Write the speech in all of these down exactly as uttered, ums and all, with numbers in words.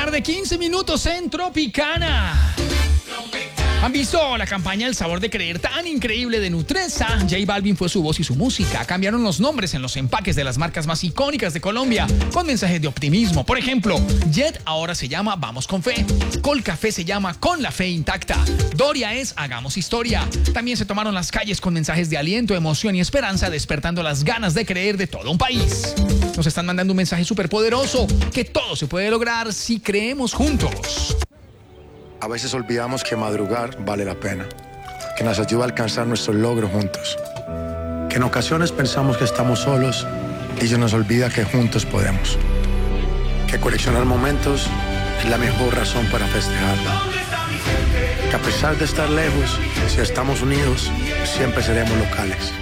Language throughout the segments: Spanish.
tarde, quince minutos en Tropicana. ¿Han visto la campaña El sabor de creer tan increíble de Nutresa? J Balvin fue su voz y su música. Cambiaron los nombres en los empaques de las marcas más icónicas de Colombia con mensajes de optimismo. Por ejemplo, Jet ahora se llama Vamos con Fe. Colcafé se llama Con la Fe Intacta. Doria es Hagamos Historia. También se tomaron las calles con mensajes de aliento, emoción y esperanza, despertando las ganas de creer de todo un país. Nos están mandando un mensaje súper poderoso, que todo se puede lograr si creemos juntos. A veces olvidamos que madrugar vale la pena, que nos ayuda a alcanzar nuestros logros juntos, que en ocasiones pensamos que estamos solos y se nos olvida que juntos podemos, que coleccionar momentos es la mejor razón para festejar, que a pesar de estar lejos, si estamos unidos, siempre seremos locales.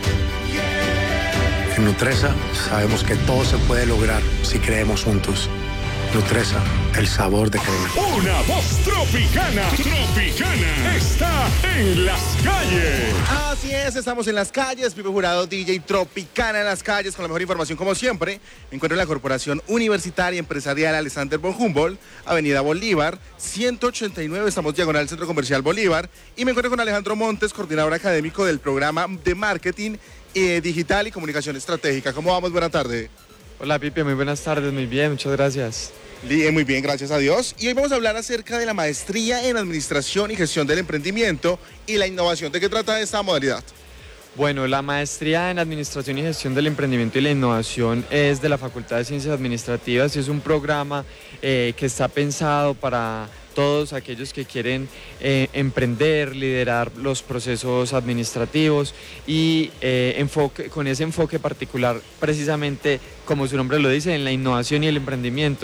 En Nutresa sabemos que todo se puede lograr si creemos juntos. Nutresa, el sabor de creer. Una voz tropicana, tropicana, está en las calles. Así es, estamos en las calles. Pipe Jurado, D J Tropicana en las calles, con la mejor información como siempre. Me encuentro en la Corporación Universitaria Empresarial Alexander von Humboldt, Avenida Bolívar, ciento ochenta y nueve, estamos diagonal Centro Comercial Bolívar. Y me encuentro con Alejandro Montes, coordinador académico del programa de Marketing eh, Digital y Comunicación Estratégica. ¿Cómo vamos? Buenas tardes. Hola Pipe, muy buenas tardes, muy bien, muchas gracias. Muy bien, gracias a Dios. Y hoy vamos a hablar acerca de la maestría en Administración y Gestión del Emprendimiento y la innovación. ¿De qué trata esta modalidad? Bueno, la maestría en Administración y Gestión del Emprendimiento y la Innovación es de la Facultad de Ciencias Administrativas y es un programa eh, que está pensado para todos aquellos que quieren eh, emprender, liderar los procesos administrativos y eh, enfoque, con ese enfoque particular, precisamente, como su nombre lo dice, en la innovación y el emprendimiento.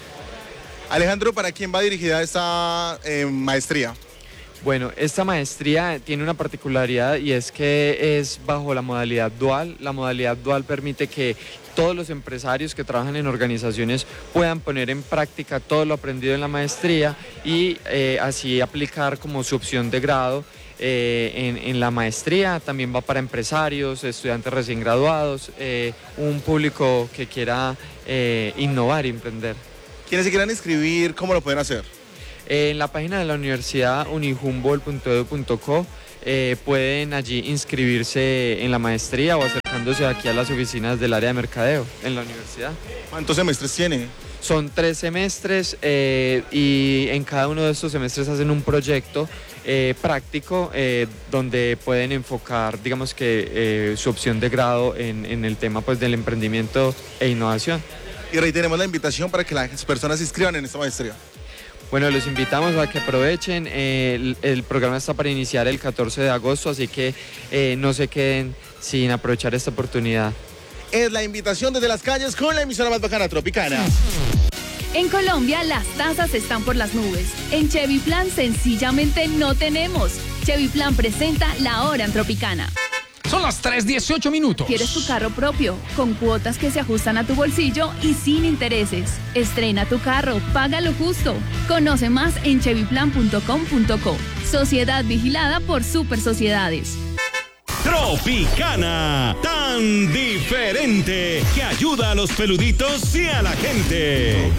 Alejandro, ¿para quién va dirigida esta eh, maestría? Bueno, esta maestría tiene una particularidad y es que es bajo la modalidad dual. La modalidad dual permite que todos los empresarios que trabajan en organizaciones puedan poner en práctica todo lo aprendido en la maestría y eh, así aplicar como su opción de grado eh, en, en la maestría. También va para empresarios, estudiantes recién graduados, eh, un público que quiera eh, innovar y emprender. Quienes se quieran inscribir, ¿cómo lo pueden hacer? En la página de la universidad uni humboldt punto e d u punto co eh, pueden allí inscribirse en la maestría o acercándose aquí a las oficinas del área de mercadeo en la universidad. ¿Cuántos semestres tiene? Son tres semestres eh, y en cada uno de estos semestres hacen un proyecto eh, práctico eh, donde pueden enfocar, digamos que eh, su opción de grado en, en el tema pues, del emprendimiento e innovación. Y reiteremos la invitación para que las personas se inscriban en esta maestría. Bueno, los invitamos a que aprovechen, eh, el, el programa está para iniciar el catorce de agosto, así que eh, no se queden sin aprovechar esta oportunidad. Es la invitación desde las calles con la emisora más bacana, Tropicana. En Colombia las tasas están por las nubes. En Chevy Plan sencillamente no tenemos. Chevy Plan presenta La Hora en Tropicana. Son las tres dieciocho minutos. ¿Quieres tu carro propio? Con cuotas que se ajustan a tu bolsillo y sin intereses. Estrena tu carro, págalo justo. Conoce más en chevy plan punto com punto co. Sociedad vigilada por Super Sociedades. Tropicana, tan diferente, que ayuda a los peluditos y a la gente.